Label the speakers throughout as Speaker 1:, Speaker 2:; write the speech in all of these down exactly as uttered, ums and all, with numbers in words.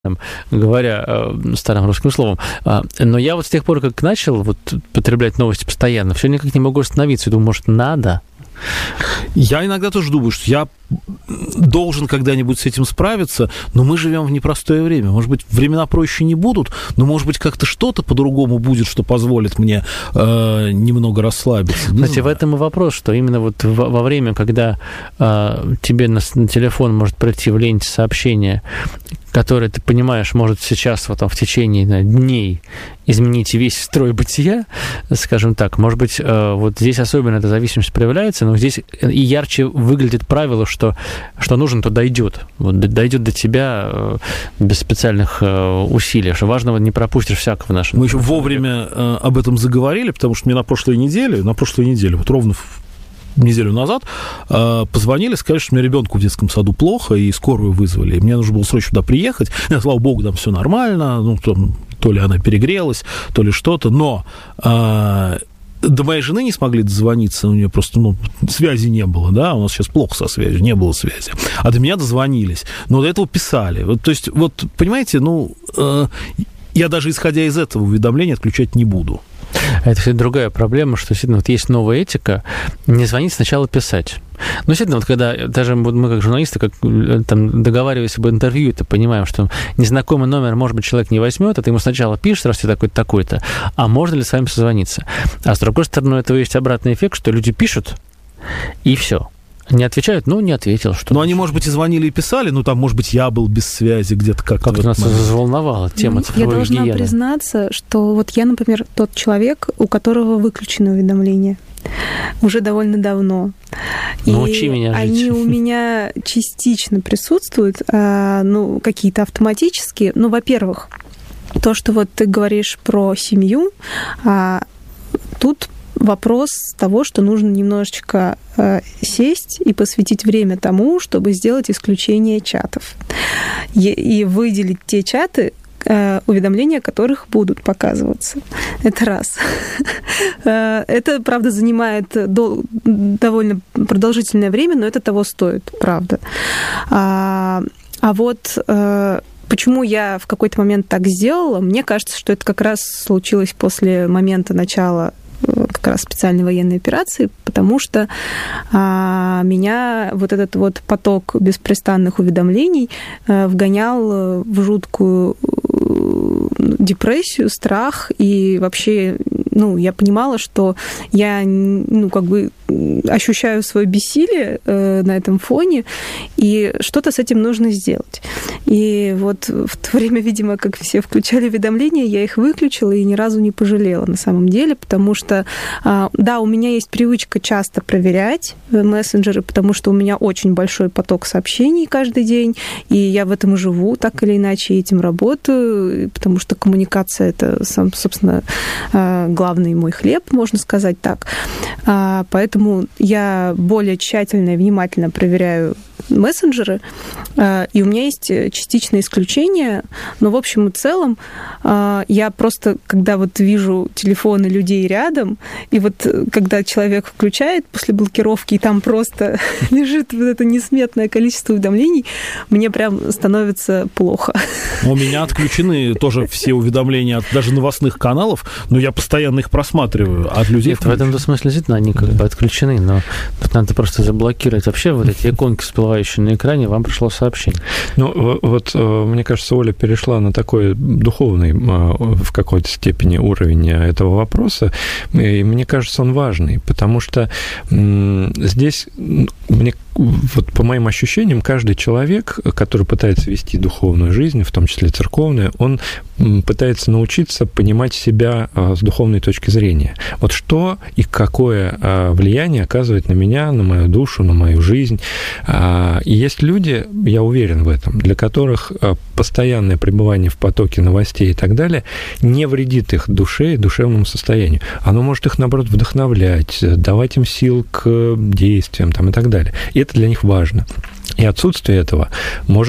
Speaker 1: говоря старым русским словом. Но я вот с тех пор, как начал вот потреблять новости постоянно, все никак не могу остановиться. Я думаю, может, надо?
Speaker 2: Я иногда тоже думаю, что я должен когда-нибудь с этим справиться, но мы живем в непростое время. Может быть, времена проще не будут, но, может быть, как-то что-то по-другому будет, что позволит мне э, немного расслабиться.
Speaker 1: Кстати, в этом и вопрос, что именно вот во, во время, когда э, тебе на, на телефон может прийти в ленте сообщение, которое, ты понимаешь, может сейчас вот, там, в течение знаю, дней изменить весь строй бытия, скажем так, может быть, э, вот здесь особенно эта зависимость проявляется, но здесь и ярче выглядит правило, что что нужно, то дойдет. Вот, дойдет до тебя э, без специальных э, усилий. Что важного не пропустишь всякого в нашем.
Speaker 2: Мы еще вовремя э, об этом заговорили, потому что мне на прошлой неделе, на прошлой неделе, вот ровно в неделю назад э, позвонили, сказали, что у меня ребенку в детском саду плохо, и скорую вызвали. И мне нужно было срочно туда приехать. И, слава богу, там все нормально. Ну, там, то ли она перегрелась, то ли что-то. Но э, до моей жены не смогли дозвониться, у нее просто ну, связи не было, да, у нас сейчас плохо со связью, не было связи. А до меня дозвонились, но до этого писали. Вот, то есть, вот, понимаете, ну, э, я даже исходя из этого уведомления отключать не буду.
Speaker 1: Это все другая проблема, что действительно вот есть новая этика, не звонить, сначала писать. Но действительно, вот когда даже мы как журналисты, как там, договариваясь об интервью, то понимаем, что незнакомый номер, может быть, человек не возьмет, а ты ему сначала пишешь, раз тебе такой-то, такой-то, а можно ли с вами созвониться? А с другой стороны, у этого есть обратный эффект, что люди пишут, и все. Не отвечают, ну, не ответил. Что
Speaker 2: ну, они, может быть, и звонили, и писали, ну, там, может быть, я был без связи где-то как-то.
Speaker 1: Как-то нас заволновала тема цифровой
Speaker 3: гигиены. Я должна
Speaker 1: гигиены.
Speaker 3: признаться, что вот я, например, тот человек, у которого выключено уведомление уже довольно давно.
Speaker 1: Научи
Speaker 3: и
Speaker 1: меня жить.
Speaker 3: Они у меня частично присутствуют, ну, какие-то автоматические. Ну, во-первых, то, что вот ты говоришь про семью, тут вопрос того, что нужно немножечко э, сесть и посвятить время тому, чтобы сделать исключение чатов. И, и выделить те чаты, э, уведомления которых будут показываться. Это раз. Это, правда, занимает дол- довольно продолжительное время, но это того стоит, правда. А, а вот... Э, Почему я в какой-то момент так сделала? Мне кажется, что это как раз случилось после момента начала как раз специальной военной операции, потому что а, меня вот этот вот поток беспрестанных уведомлений а, вгонял в жуткую депрессию, страх, и вообще, ну, я понимала, что я, ну, как бы ощущаю свое бессилие э, на этом фоне, и что-то с этим нужно сделать. И вот в то время, видимо, как все включали уведомления, я их выключила и ни разу не пожалела на самом деле, потому что, э, да, у меня есть привычка часто проверять мессенджеры, потому что у меня очень большой поток сообщений каждый день, и я в этом живу, так или иначе, этим работаю, потому что коммуникация — это, собственно, главный мой хлеб, можно сказать так. Поэтому я более тщательно и внимательно проверяю мессенджеры, и у меня есть частичное исключение, но в общем и целом я просто, когда вот вижу телефоны людей рядом, и вот когда человек включает после блокировки, и там просто лежит вот это несметное количество уведомлений, мне прям становится плохо.
Speaker 2: У меня отключены тоже все уведомления от даже новостных каналов, но я постоянно их просматриваю, а от людей...
Speaker 1: Нет, в этом смысле действительно они как бы отключены, но тут надо просто заблокировать. Вообще вот эти иконки, всплывающие на экране, вам пришло сообщение.
Speaker 4: Ну, вот, мне кажется, Оля перешла на такой духовный в какой-то степени уровень этого вопроса, и мне кажется, он важный, потому что здесь, мне, вот по моим ощущениям, каждый человек, который пытается вести духовную жизнь, в том числе церковную, он пытается научиться понимать себя с духовной точки зрения. Вот что и какое влияние оказывает на меня, на мою душу, на мою жизнь. И есть люди, я уверен в этом, для которых постоянное пребывание в потоке новостей и так далее не вредит их душе и душевному состоянию. Оно может их, наоборот, вдохновлять, давать им сил к действиям там, и так далее. И это для них важно. И отсутствие этого может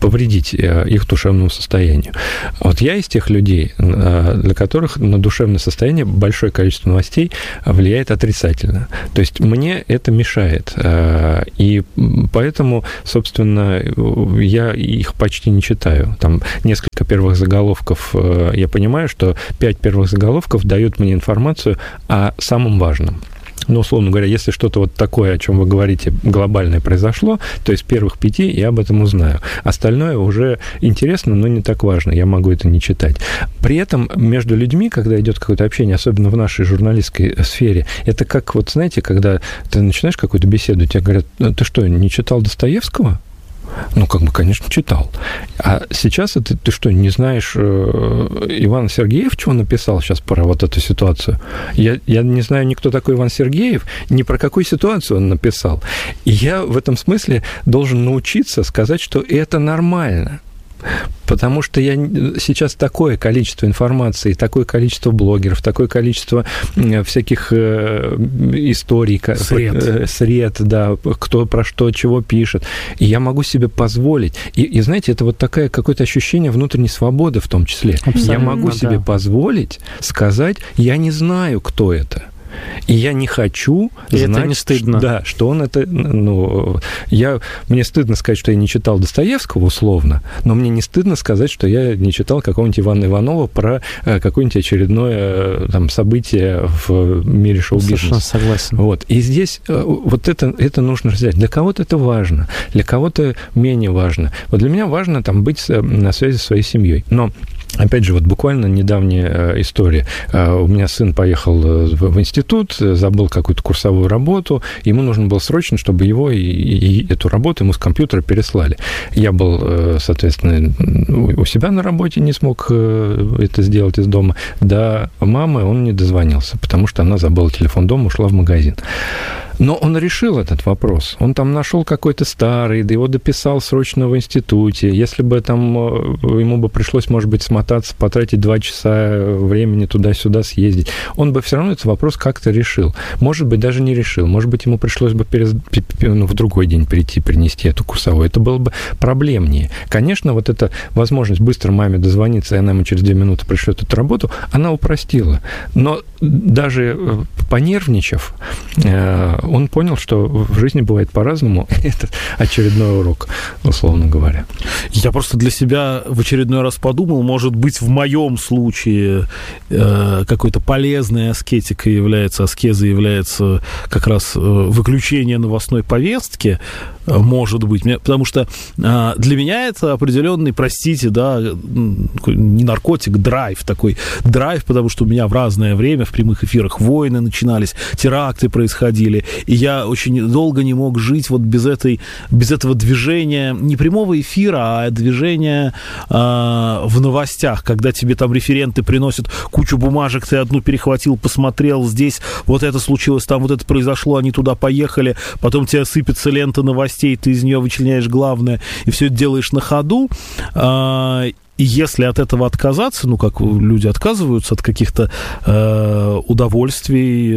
Speaker 4: повредить их душевному состоянию. Вот я из тех людей, для которых на душевное состояние большое количество новостей влияет отрицательно. То есть мне это мешает. И поэтому, собственно, я их почти не читаю. Там несколько первых заголовков, я понимаю, что пять первых заголовков дают мне информацию о самом важном. Ну, условно говоря, если что-то вот такое, о чем вы говорите, глобальное произошло, то из первых пяти я об этом узнаю. Остальное уже интересно, но не так важно, я могу это не читать. При этом между людьми, когда идет какое-то общение, особенно в нашей журналистской сфере, это как, вот знаете, когда ты начинаешь какую-то беседу, тебе говорят: ты что, не читал Достоевского? Ну, как бы, конечно, читал. А сейчас это ты что, не знаешь э, Иван Сергеев, что он написал сейчас про вот эту ситуацию? Я, я не знаю ни кто такой Иван Сергеев, ни про какую ситуацию он написал. И я в этом смысле должен научиться сказать, что это нормально. Потому что я сейчас такое количество информации, такое количество блогеров, такое количество всяких э, историй,
Speaker 2: сред.
Speaker 4: Э, сред, да, кто про что, чего пишет. И я могу себе позволить. И, и знаете, это вот такое какое-то ощущение внутренней свободы в том числе. Абсолютно, я могу да. себе позволить сказать: я не знаю, кто это. И я не хочу
Speaker 1: и
Speaker 4: знать,
Speaker 1: это не стыдно.
Speaker 4: Что, да, что он это... Ну, я, мне стыдно сказать, что я не читал Достоевского, условно, но мне не стыдно сказать, что я не читал какого-нибудь Ивана Иванова про какое-нибудь очередное там, событие в мире шоу-бизнеса.
Speaker 1: Совершенно согласен.
Speaker 4: Вот. И здесь вот это, это нужно взять. Для кого-то это важно, для кого-то менее важно. Вот для меня важно там, быть на связи со своей семьей. Но опять же, вот буквально недавняя история. У меня сын поехал в институт, забыл какую-то курсовую работу, ему нужно было срочно, чтобы его и, и эту работу ему с компьютера переслали. Я был, соответственно, у себя на работе, не смог это сделать из дома. До мамы он не дозвонился, потому что она забыла телефон дома, ушла в магазин. Но он решил этот вопрос. Он там нашел какой-то старый, да его дописал срочно в институте. Если бы там ему бы пришлось, может быть, смотаться, потратить два часа времени туда-сюда съездить, он бы все равно этот вопрос как-то решил. Может быть, даже не решил. Может быть, ему пришлось бы перез... ну, в другой день прийти, принести эту курсовую. Это было бы проблемнее. Конечно, вот эта возможность быстро маме дозвониться, и она ему через две минуты пришлет эту работу, она упростила. Но даже понервничав, он понял, что в жизни бывает по-разному. Это очередной урок, условно говоря.
Speaker 2: Я просто для себя в очередной раз подумал, может быть, в моем случае э, какой-то полезной аскетикой является, аскеза является как раз э, выключение новостной повестки, э, может быть. Потому что э, для меня это определенный, простите, да, не наркотик, драйв такой. Драйв, потому что у меня в разное время в прямых эфирах войны начинались, теракты происходили, и я очень долго не мог жить вот без этой, без этого движения, не прямого эфира, а движения э, в новостях, когда тебе там референты приносят кучу бумажек, ты одну перехватил, посмотрел, здесь вот это случилось, там вот это произошло, они туда поехали, потом тебе сыпется лента новостей, ты из нее вычленяешь главное, и все это делаешь на ходу. Э, И если от этого отказаться, ну, как люди отказываются от каких-то э, удовольствий,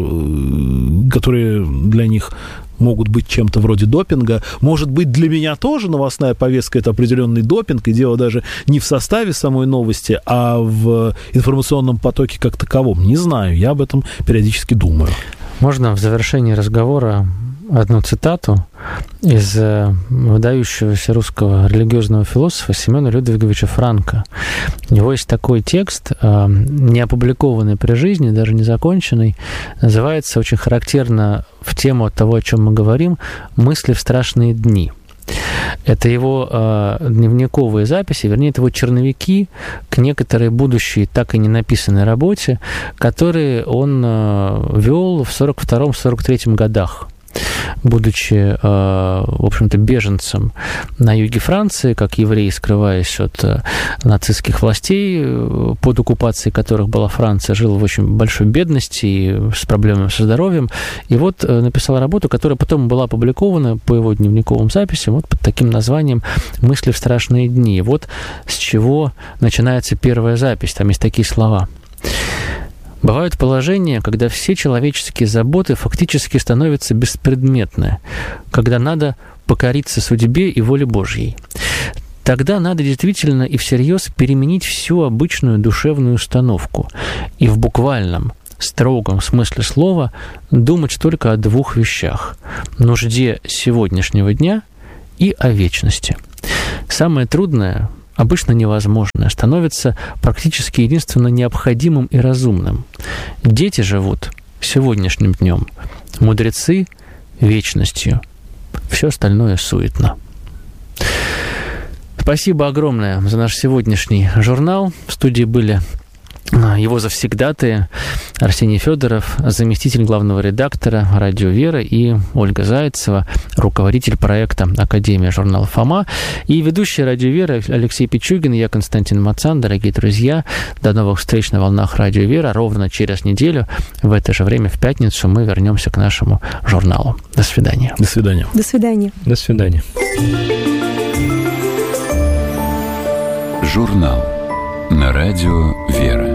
Speaker 2: э, которые для них могут быть чем-то вроде допинга. Может быть, для меня тоже новостная повестка – это определенный допинг, и дело даже не в составе самой новости, а в информационном потоке как таковом. Не знаю, я об этом периодически думаю.
Speaker 1: Можно в завершении разговора одну цитату из выдающегося русского религиозного философа Семена Людвиговича Франка. У него есть такой текст, не опубликованный при жизни, даже не законченный, называется очень характерно в тему того, о чем мы говорим, «Мысли в страшные дни». Это его э, дневниковые записи, вернее, это его черновики к некоторой будущей, так и не написанной работе, которые он э, вел в сорок втором — сорок третьем годах, будучи, в общем-то, беженцем на юге Франции, как еврей, скрываясь от нацистских властей, под оккупацией которых была Франция, жил в очень большой бедности и с проблемами со здоровьем. И вот написал работу, которая потом была опубликована по его дневниковым записям вот под таким названием «Мысли в страшные дни». Вот с чего начинается первая запись. Там есть такие слова. Бывают положения, когда все человеческие заботы фактически становятся беспредметны, когда надо покориться судьбе и воле Божьей. тогда надо действительно и всерьез переменить всю обычную душевную установку и в буквальном, строгом смысле слова думать только о двух вещах – нужде сегодняшнего дня и о вечности. Самое трудное, обычно невозможное, становится практически единственно необходимым и разумным. Дети живут сегодняшним днем, мудрецы – вечностью. Все остальное суетно. Спасибо огромное за наш сегодняшний журнал. В студии были его завсегдатые Арсений Федоров, заместитель главного редактора «Радио Вера», и Ольга Зайцева, руководитель проекта «Академия журнала Фома», и ведущий «Радио Вера» Алексей Пичугин, я Константин Мацан. Дорогие друзья, до новых встреч на волнах «Радио Вера». Ровно через неделю в это же время, в пятницу, мы вернемся к нашему журналу. До свидания.
Speaker 2: До свидания.
Speaker 3: До свидания.
Speaker 4: До свидания.
Speaker 5: Журнал на радио «Вера».